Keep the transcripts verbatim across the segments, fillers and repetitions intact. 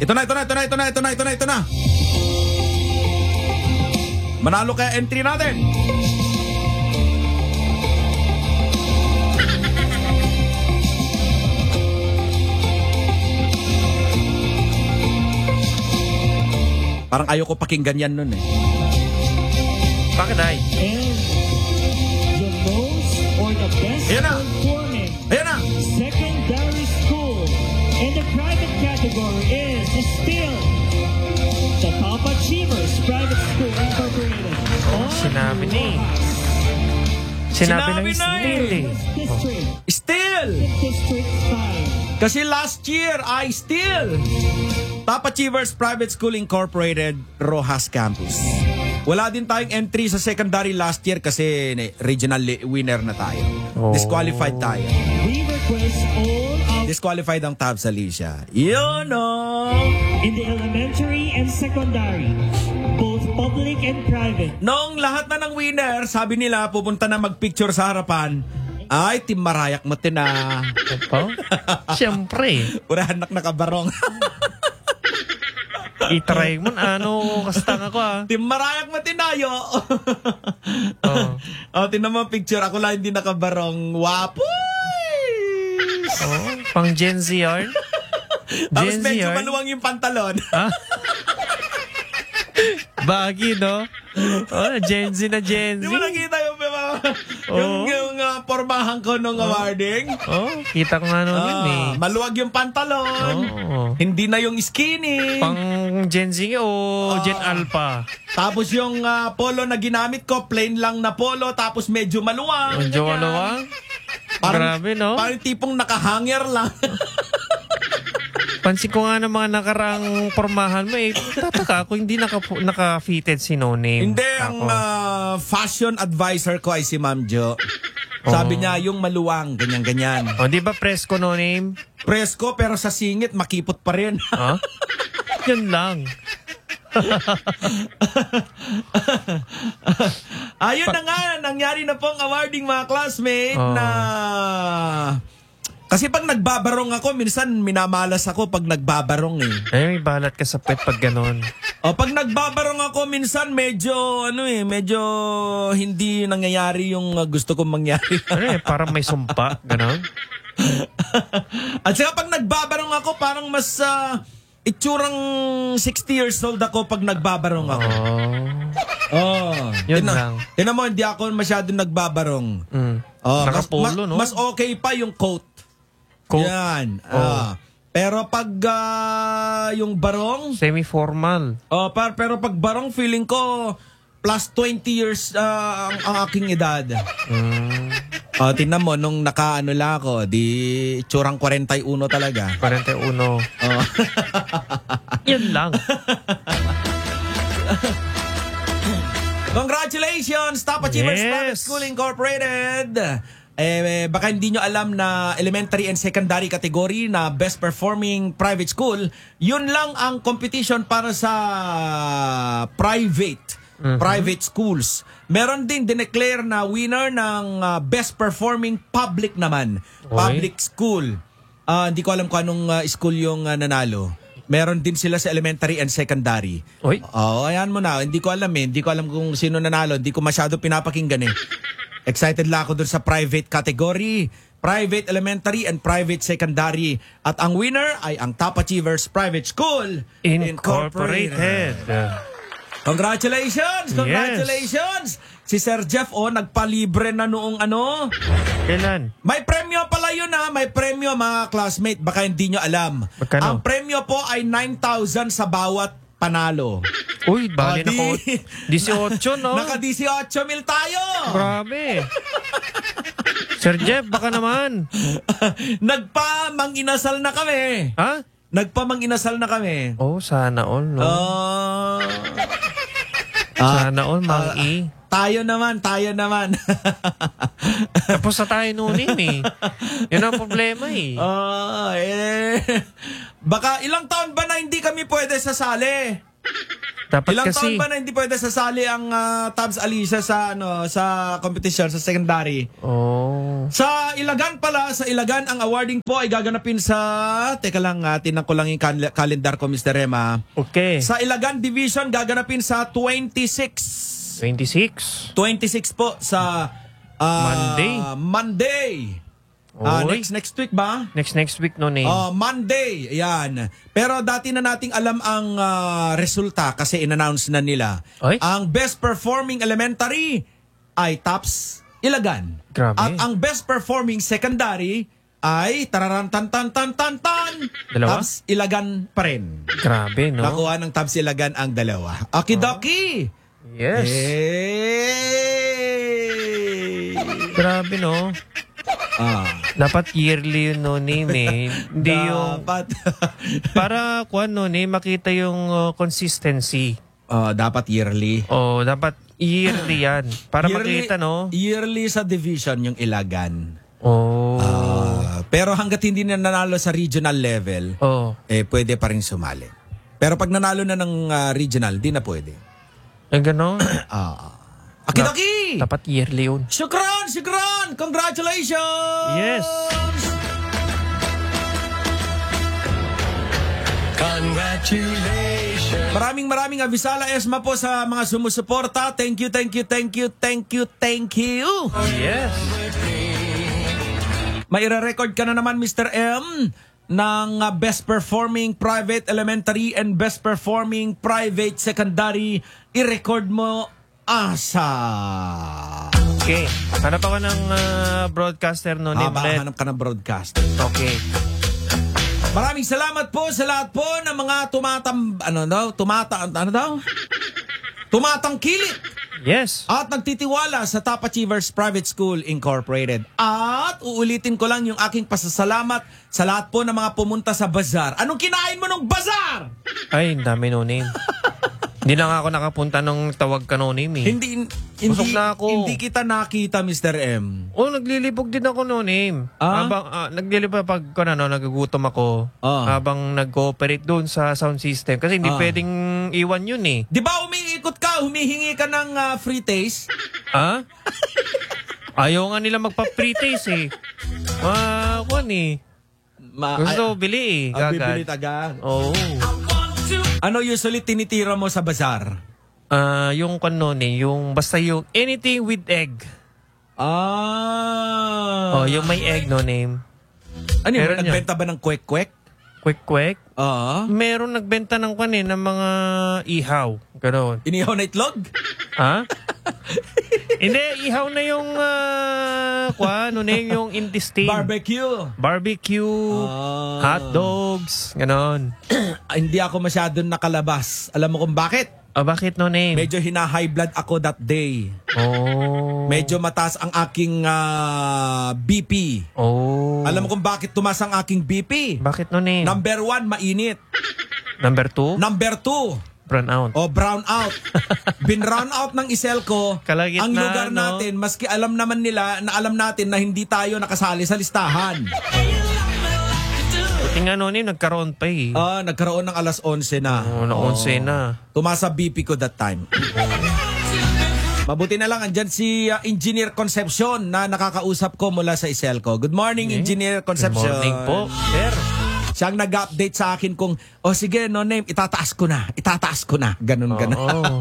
Ito na, ito na, ito na, ito na, ito na, ito na, ito na. Manalo kaya entry natin. Parang ayoko pakinggan yan nun eh. Bakit ay? And the most or the best Ayan na. performing Ayan na. secondary school in the private category is still the Top Achievers Private School Incorporated. On Sinabi ni. Sinabi Sinabi ng na still eh. eh. West District, Still. District five. Kasi last year ay still Top Achievers Private School Incorporated, Rojas Campus. Wala din tayong entry sa secondary last year kasi regional winner na tayo. Oh. Disqualified tayo. We request all of Disqualified ang Tabs Alicia. Yun o! in the elementary and secondary, both public and private. Noong lahat na ng winner, sabi nila pupunta na magpicture sa harapan, ay, Team Marayak mo tina. Opo. Siyempre. Urahan nak nakabarong. I-try mo na, ano, kastang ako ah. Team Marayak mo tinayo. Oh. Oh, tinan mo picture. Ako lang hindi nakabarong. Wapoy! Oh, pang Gen Z yarn? Tapos Gen Z medyo yarn? maluwang yung pantalon. Ah? Baggy, no? Oh, Gen Z na Gen Z. Di mo nakita yung, Oo. yung, yung uh, pormahan ko nung awarding? Oh, kita ko nga noon yun eh. Ah, maluwag yung pantalon. Oo. Hindi na yung skinny. Pang Gen Z o Gen Alpha? Tapos yung uh, polo na ginamit ko, plain lang na polo, tapos medyo maluwang. Medyo ganyan. maluwang? Parang- Grabe, no? Parang tipong nakahanger lang. Pansin ko nga ng mga nakarang pormahan mo eh. Tataka ako, hindi naka, naka-fitted si No Name. Hindi, ang Ako. uh, fashion advisor ko ay si Ma'am Jo. Sabi Oh. niya, yung maluwang, ganyan-ganyan. O, di ba presko No Name? Presko, pero sa singit, makipot pa rin. Ha? Yun lang. Ayun na nga, nangyari na pong awarding mga classmate Oh. na... Kasi pag nagbabarong ako, minsan minamalas ako pag nagbabarong eh. Ay, may balat ka sa pet pag ganon. O pag nagbabarong ako, minsan medyo, ano eh, medyo hindi nangyayari yung uh, gusto kong mangyari. Ano eh, parang may sumpa, ganon. At saka pag nagbabarong ako, parang mas uh, itsurang sixty years old ako pag nagbabarong ako. Oh. Oh. Yun Tina- lang. Tinan mo, hindi ako masyadong nagbabarong. Mm. Oh, mas, Nakapolo, ma- no? mas okay pa yung coat. Coat? Yan. Oh. Ah. Pero pag ah, yung barong, Semi-formal. oh, par, pero pag barong feeling ko plus twenty years ah, ang, ang aking edad. Mm. Oh, tingnan mo nung nakaano lang ako, di tsurang forty-one talaga. forty-one. Oh. Yun lang. Congratulations, Top Achievers Yes. Private School Incorporated. Eh, baka hindi nyo alam na elementary and secondary category na best performing private school, yun lang ang competition para sa private Mhm. private schools. Meron din dineclare na winner ng uh, best performing public naman, Oy. public school. Ah, hindi ko alam kung anong uh, school yung uh, nanalo. Meron din sila sa elementary and secondary. Oy. Oo, ayan mo na. Hindi ko alam eh. Hindi ko alam kung sino nanalo. Hindi ko masyado pinapakinggan eh. Excited lang ako dun sa private category, private elementary and private secondary. At ang winner ay ang Top Achievers Private School Incorporated. Congratulations! Congratulations! Si Sir Jeff, oh, nagpalibre na noong ano. Kailan? May premyo pala yun ha. May premyo mga classmate. Baka hindi nyo alam. Magkano? Ang premyo po ay nine thousand sa bawat panalo. Uy, bali Oh, na ko. di- eighteen, no? Naka eighteen mil tayo. Grabe. Sir Jeff, baka naman. Nagpa-manginasal na kami. Ha? Nagpa-manginasal na kami. Oh, sana all, no? Ah. Sana all, mang ah, i. tayo naman, tayo naman. Tapos na tayo noon eh. Yun ang problema eh. Ah, eh. Baka ilang taon ba na hindi kami pwede sasali? Dapat Ilang kasi, taon ba na hindi pwede sasali ang ah, Tabs Alisa sa ano sa competition sa secondary? oh, Sa Ilagan pala, sa Ilagan ang awarding po ay gaganapin sa teka lang, uh, tinan ko lang yung cal- calendar ko, Mister Rema. okay. Sa Ilagan Division gaganapin sa twenty-six. twenty-six. twenty-six po sa ah, Monday. Monday. Ah, Oy. next next week ba? Next next week no name. Oh, Monday, yan. Pero dati na nating alam ang ah, resulta kasi in-announce na nila. Ay? Ang best performing elementary ay Taps Ilagan. Grabe. At ang best performing secondary ay tararantan-tan-tan-tan-tan. Dalawa? Taps Ilagan pa rin. Grabe, no? Nakuha ng Taps Ilagan ang dalawa. Okidoki! Yes. Hey! Grabe, no? Ah. Dapat yearly yun, no name eh. Hindi yung... Dapat. Para, kung ano, name, makita yung uh, consistency. Ah, dapat yearly. O, dapat yearly yan. Para Yearly- makita, no? Yearly sa division yung Ilagan. Oh. Ah, pero hanggat hindi na nanalo sa regional level, oh. eh pwede pa rin sumali. Pero pag nanalo na ng ah, regional, di na pwede. Eh, gano'n? Ah. Akidoki! Dapat yearly yun. Shukran! Shukran! Congratulations! Yes! Congratulations. Maraming maraming Avisala Esma po sa mga sumusuporta. Thank you, thank you, thank you, thank you, thank you. Yes. May ire-record ka na naman, Mister M, ng uh, Best Performing Private Elementary and Best Performing Private Secondary. I-record mo asa. Okay. Hanap ako ng uh, broadcaster no name Haba, ulit. hanap ka ng broadcast. Okay. Maraming salamat po sa lahat po ng mga tumatam... Ano daw? Tumata... Ano daw? Tumatangkilik Yes. at nagtitiwala sa Top Achievers Private School Incorporated. At uulitin ko lang yung aking pasasalamat sa lahat po ng mga pumunta sa bazaar. Anong kinain mo ng bazaar? Ay, ang dami no name. Hindi na nga ako nakapunta nung tawag ka no name eh. Hindi, hindi, Busog na ako. hindi kita nakita, Mister M. Oh, naglilibog din ako no name. Ah? Habang ah, naglilibog pag ko na no, nagugutom ako. Ah. Habang nag-cooperate doon sa sound system kasi hindi Ah. pwedeng iwan yun eh. Di ba umiikot ka, humihingi ka ng ah, free taste? Ha? Ayaw nga nila magpa-free taste eh. Ah, kwan eh. Ma- Gusto bili eh. Ah, bibili Gagad. tagad. Oo. Ano usually tinitira mo sa bazaar? Ah, yung kwan nun eh, yung basta yung anything with egg. Ah. Oh, yung may egg no name. Ano yun? meron Nagbenta ba ng kwek-kwek? Quick quick. Oo. Meron nagbenta ng kwan eh, ng mga ihaw. Ganoon. Inihaw na itlog? Ha? Hindi, ihaw na yung uh, kwan, ano name, yung intestine. Barbecue. Barbecue, Ah. hot dogs, ganon. Ah, hindi ako masyadong nakalabas. Alam mo kung bakit? Ah, bakit no name? Medyo hina-high blood ako that day. Oh. Medyo mataas ang aking ah, B P. Oh. Alam mo kung bakit tumaas ang aking B P? Bakit no name? Number one, mainit. Number two, Number two, brown out. o brown out. Bin-brown out ng Iselco. Kalagitnaan, Ang lugar no? natin, maski alam naman nila, na alam natin na hindi tayo nakasali sa listahan. Buti nga no name, nagkaroon pa eh. Ah, nagkaroon ng alas onse na. Oh, na onse na. Tumasa B P ko that time. Mabuti na lang, andyan si uh, Engineer Concepcion na nakakausap ko mula sa Iselco. Good morning, Engineer Good Concepcion. morning po, sir. Siyang nag-update sa akin kung, oh sige, no name, itataas ko na, itataas ko na. Ganun, ganun. Oo.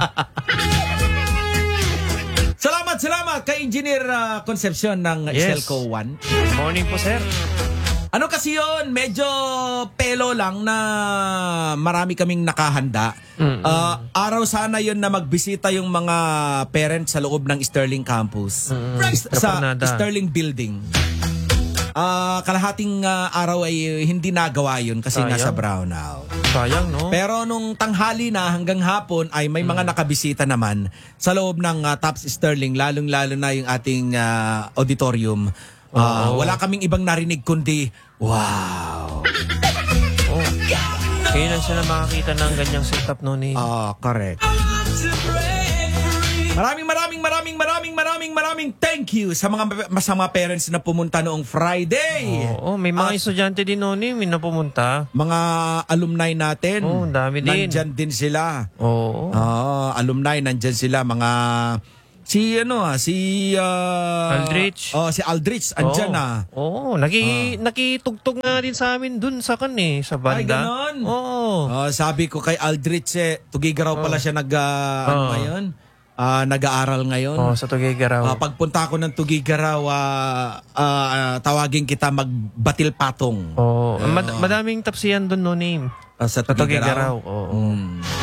Salamat, salamat kay Engineer uh, Concepcion ng Yes. Iselco one. Good morning po, sir. Ano kasi yun, medyo pelo lang na marami kaming nakahanda. Mm-mm. Ah, araw sana yun na magbisita yung mga parents sa loob ng Sterling Campus. Is- Sa Kapanada. Sterling Building. Ah, kalahating ah, araw ay hindi nagawa yun kasi nga Sayang. sa brownout. Sayang, no? Pero nung tanghali na hanggang hapon ay may mga nakabisita naman sa loob ng ah, Tops Sterling, lalong-lalo na yung ating ah, auditorium. Ah, Oo. wala kaming ibang narinig kundi, wow. Oh. Kailan sila makakita ng ganyang setup no ni? Ah, correct. Maraming maraming maraming maraming maraming maraming maraming thank you sa mga masama parents na pumunta noong Friday. Oo, may mga At estudyante din noon eh, na pumunta. mga alumni natin. Oo, ang dami din. Nandyan din sila. Oo. Oo, alumni, nandyan sila. Mga, si ano ah, si... ah, Aldrich. Oh, si Aldrich, andyan Oo. na. Oo, naki, nakitugtog nga din sa amin dun sa kan eh, sa banda. Ay, ganon? Oo. Oh, sabi ko kay Aldrich, eh, Tugiga raw pala siya nag, ah, ano Oo. ngayon? Ah, nag-aaral ngayon. Oo, sa Tuguegarao. Ah, pagpunta ko ng Tugigaraw, ah, ah, ah, tawagin kita magbatil patong. Oo. Mad- madaming tapsiyan dun no name. Ah, sa Sa Tugigaraw. Tuguegarao. Oo.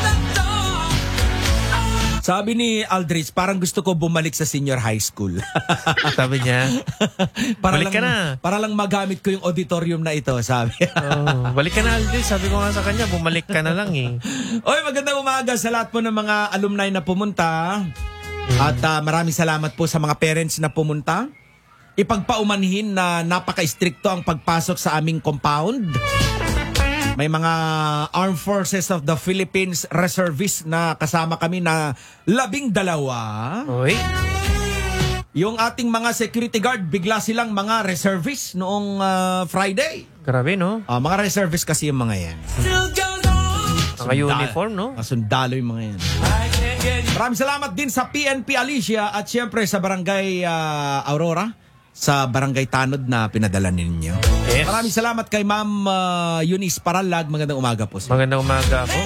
Sabi ni Aldrich, parang gusto ko bumalik sa senior high school. Sabi niya, para Balik lang, ka na. Para lang magamit ko yung auditorium na ito, sabi. oh, balik ka na Aldrin. Sabi ko nga sa kanya, bumalik ka na lang eh. Oy, magandang umaga sa lahat po ng mga alumni na pumunta. At ah, maraming salamat po sa mga parents na pumunta. Ipagpaumanhin na napaka-stricto ang pagpasok sa aming compound. May mga Armed Forces of the Philippines reservists na kasama kami na labing dalawa. Oy. Yung ating mga security guard, bigla silang mga reservists noong ah, Friday. Grabe no? Ah, mga reservists kasi yung mga yan. Naka-uniform no? Mga sundalo yung mga yan. Maraming salamat din sa P N P Alicia at syempre sa Barangay ah, Aurora, sa Barangay Tanod na pinadala ninyo. Yes. Maraming salamat kay Ma'am ah, Eunice Paralag. Magandang umaga po. Sir. Magandang umaga po.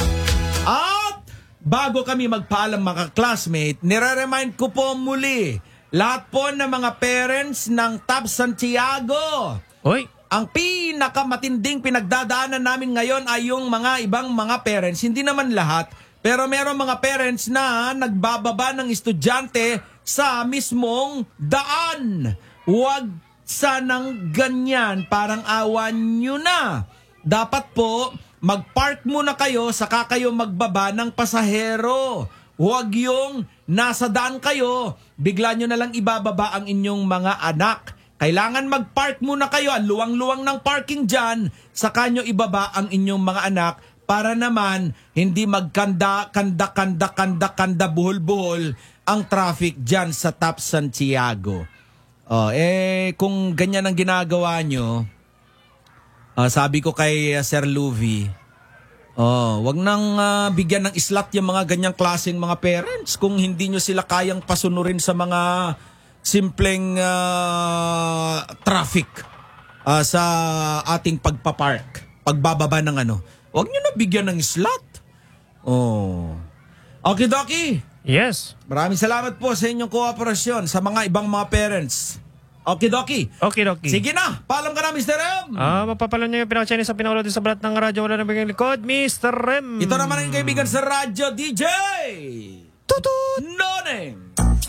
At bago kami magpaalam mga classmate, nire-remind ko po muli lahat po ng mga parents ng T A P Santiago. Oy. Ang pinakamatinding pinagdadaanan namin ngayon ay yung mga ibang mga parents, hindi naman lahat, pero meron mga parents na nagbababa ng estudyante sa mismong daan. Huwag sanang ganyan, parang awan nyo na. Dapat po, mag-park muna kayo saka kayo magbaba ng pasahero. Huwag yung nasa daan kayo, bigla nyo na lang ibababa ang inyong mga anak. Kailangan mag-park muna kayo, ang luwang-luwang ng parking dyan, saka nyo ibaba ang inyong mga anak para naman hindi magkanda, kanda, kanda, kanda, kanda, buhol-buhol ang traffic dyan sa T A P Santiago. Oh, eh, kung ganyan ang ginagawa nyo, ah, sabi ko kay uh, Sir Louie, oh, wag nang uh, bigyan ng islat yung mga ganyang klaseng mga parents kung hindi nyo sila kayang pasunurin sa mga simpleng uh, traffic uh, sa ating pagpapark, pagbababa ng ano. Huwag nyo na bigyan ng slot. Oh. Okay, Doki. Yes. Maraming salamat po sa inyong kooperasyon sa mga ibang mga parents. Okay, Doki. Okay, okay. Sige na. Paalam ka na, Mister M. Ah, mapapalam niyo yung pinaka-Chinese sa pinakaulod sa balat ng radyo. Wala na bigyan likod, Mister M. Ito naman ang kaibigan sa radyo, D J. Tutut. Noning.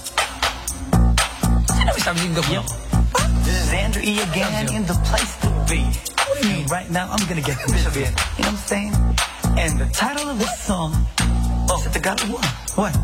Yo, this is Andrew E again in the place to be. What do you mean? Right now, I'm gonna get this bit. You know what I'm saying? And the title of this song is that the God of War. What?